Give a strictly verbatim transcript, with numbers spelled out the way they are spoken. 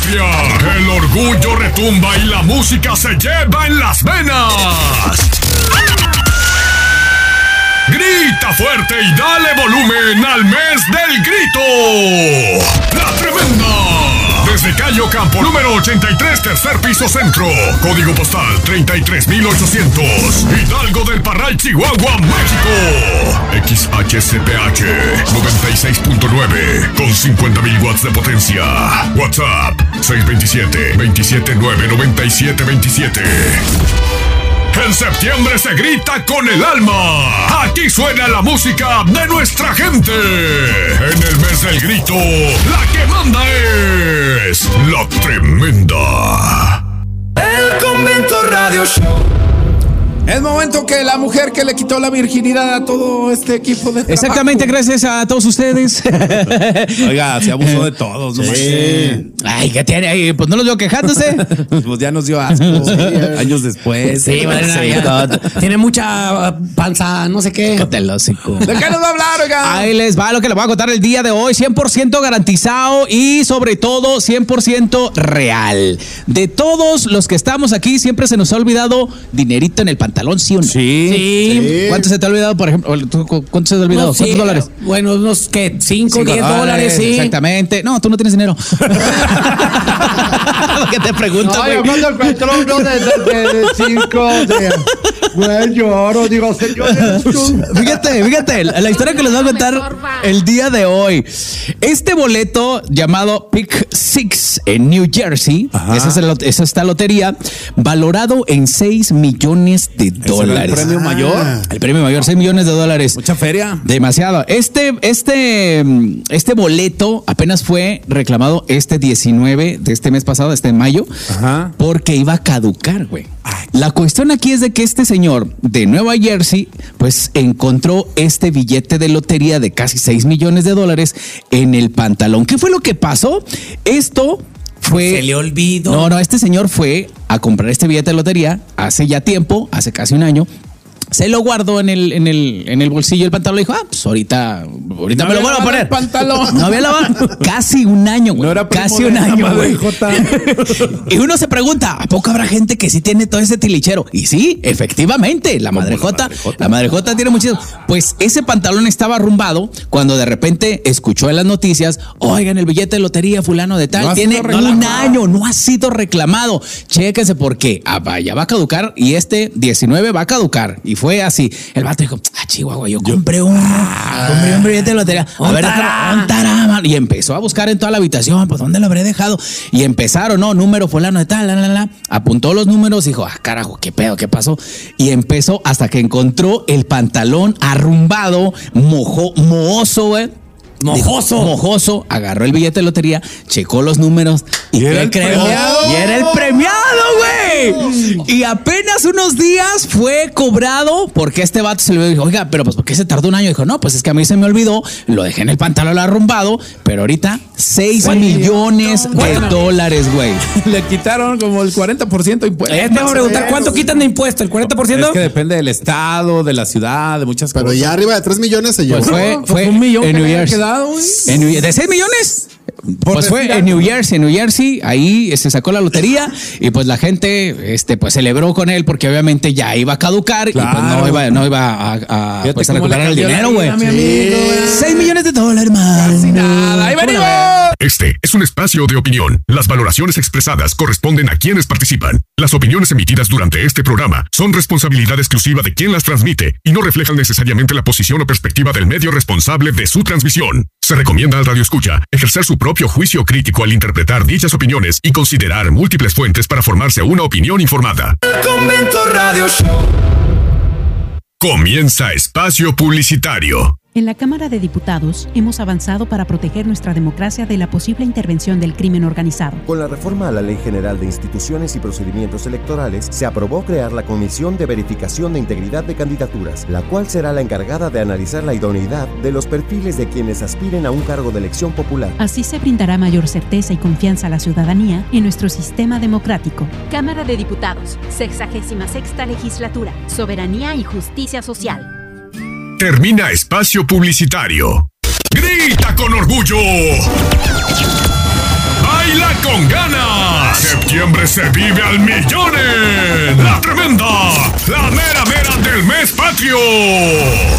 patria, el orgullo retumba y la música se lleva en las venas. Grita fuerte y dale volumen al mes del grito. La Tremenda. Desde Cayo Campo, número ochenta y tres, tercer piso centro. Código postal treinta y tres mil ochocientos. Hidalgo del Parral, Chihuahua, México. X H C P H noventa y seis punto nueve con cincuenta mil watts de potencia. WhatsApp seis dos siete, dos siete nueve, nueve siete dos siete. En septiembre se grita con el alma. Aquí suena la música de nuestra gente. En el mes del grito, la que manda es La Tremenda. El Convento Radio Show. Es momento que la mujer que le quitó la virginidad a todo este equipo de trabajo. Exactamente, gracias a todos ustedes. Oiga, se abusó de todos, ¿no? Sí. Ay, ¿qué tiene ahí? Pues no los veo quejándose. Pues ya nos dio asco. Sí, años después. Sí, madre mía. Tiene mucha panza, no sé qué. ¿De qué nos va a hablar, oiga? Ahí les va lo que les voy a contar el día de hoy. cien por ciento garantizado y sobre todo cien por ciento real. De todos los que estamos aquí, siempre se nos ha olvidado dinerito en el pantalón. ¿Sí o no? Sí. sí. ¿Cuánto se te ha olvidado, por ejemplo? ¿Cuánto se te ha olvidado? No, sí, ¿Cuántos dólares? Bueno, unos que cinco, diez dólares, sí. Exactamente. No, tú no tienes dinero. ¿Qué te pregunto, güey? No, yo cuando encuentro uno de cinco, de, güey, lloro, digo, señor. Fíjate, fíjate, la historia que les voy a contar el día de hoy. Este boleto llamado Pick Six en New Jersey, esa es, el, esa es esta lotería, valorado en seis millones de dólares. ¿El premio mayor? Ah, el premio mayor, seis millones de dólares. Mucha feria. Demasiado. Este, este, este boleto apenas fue reclamado este diecinueve de este mes pasado, este mayo, Ajá. porque iba a caducar, güey. La cuestión aquí es de que este señor de Nueva Jersey, pues encontró este billete de lotería de casi seis millones de dólares en el pantalón. ¿Qué fue lo que pasó? Esto fue... Se le olvidó. No, no, este señor fue a comprar este billete de lotería hace ya tiempo, hace casi un año. Se lo guardó en el, en el, en el bolsillo del pantalón y dijo, ah, pues ahorita, ahorita no me lo vuelvo a poner. Pantalón. No había lavado. Casi un año, güey. No era Casi un año, güey. Y uno se pregunta, ¿a poco habrá gente que sí tiene todo ese tilichero? Y sí, efectivamente, la madrejota, la madrejota tiene muchísimo. Pues ese pantalón estaba arrumbado cuando de repente escuchó en las noticias, oigan, el billete de lotería fulano de tal, no tiene un año, no ha sido reclamado. Chéquense porque ah, ya va a caducar y este diecinueve va a caducar. Y fue así. El vato dijo, ah, Chihuahua, yo compré un, ah, compré un billete de lotería. A ver, un tarama. Y empezó a buscar en toda la habitación, pues, ¿dónde lo habré dejado? Y empezaron, no, número fulano de tal, la, la, la. Apuntó los números y dijo, ah, carajo, qué pedo, qué pasó. Y empezó hasta que encontró el pantalón arrumbado, mojo, mohoso, güey. Mojoso. Dijo, mojoso, agarró el billete de lotería, checó los números y, ¿Y era el premiado? Y era el premiado, güey. Y apenas unos días fue cobrado porque este vato se le dijo, oiga, pero pues ¿por qué se tardó un año? Dijo, no, pues es que a mí se me olvidó, lo dejé en el pantalón arrumbado, pero ahorita seis millones de dólares, güey. Le quitaron como el cuarenta por ciento de impuestos. Eh, te voy a preguntar, ¿cuánto quitan de impuesto? ¿El cuarenta por ciento? Es que depende del estado, de la ciudad, de muchas pero cosas. Pero ya arriba de tres millones se llevó. Pues fue, no, fue un millón en New Jersey. En New, ¿De seis millones? Pues fue en New Jersey, en New Jersey, ahí se sacó la lotería y pues la gente este, pues celebró con él porque obviamente ya iba a caducar claro. y pues no iba, no iba a, a, pues, a recuperar el dinero, güey. Sí. seis millones de dólares, man. Casi nada. ¡Ahí venimos! Este es un espacio de opinión. Las valoraciones expresadas corresponden a quienes participan. Las opiniones emitidas durante este programa son responsabilidad exclusiva de quien las transmite y no reflejan necesariamente la posición o perspectiva del medio responsable de su transmisión. Se recomienda al radioescucha ejercer su propio juicio crítico al interpretar dichas opiniones y considerar múltiples fuentes para formarse una opinión informada. Convento Radio Show. Comienza Espacio Publicitario. En la Cámara de Diputados hemos avanzado para proteger nuestra democracia de la posible intervención del crimen organizado. Con la reforma a la Ley General de Instituciones y Procedimientos Electorales, se aprobó crear la Comisión de Verificación de Integridad de Candidaturas, la cual será la encargada de analizar la idoneidad de los perfiles de quienes aspiren a un cargo de elección popular. Así se brindará mayor certeza y confianza a la ciudadanía en nuestro sistema democrático. Cámara de Diputados, sexagésima sexta legislatura, soberanía y justicia social. Termina Espacio Publicitario. ¡Grita con orgullo! ¡Hay baila con ganas. Septiembre se vive al millón en La Tremenda, la mera mera del mes patrio.